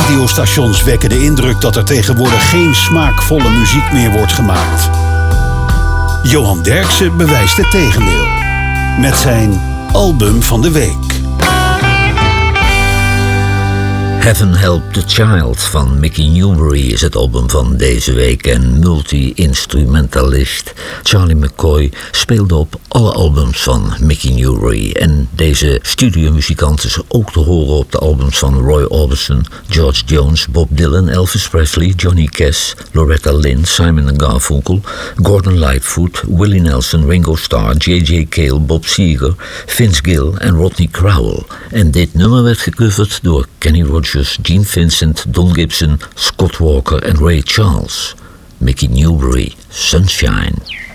radiostations wekken de indruk dat er tegenwoordig geen smaakvolle muziek meer wordt gemaakt. Johan Derksen bewijst het tegendeel. Met zijn album van de week. Heaven Help the Child van Mickey Newbury is het album van deze week. En multi-instrumentalist Charlie McCoy speelde op alle albums van Mickey Newbury. En deze studiomuzikant is ook te horen op de albums van Roy Orbison, George Jones, Bob Dylan, Elvis Presley, Johnny Cash, Loretta Lynn, Simon & Garfunkel, Gordon Lightfoot, Willie Nelson, Ringo Starr, J.J. Cale, Bob Seger, Vince Gill en Rodney Crowell. En dit nummer werd gecoverd door Kenny Rogers, Gene Vincent, Don Gibson, Scott Walker en Ray Charles. Mickey Newbury, Sunshine.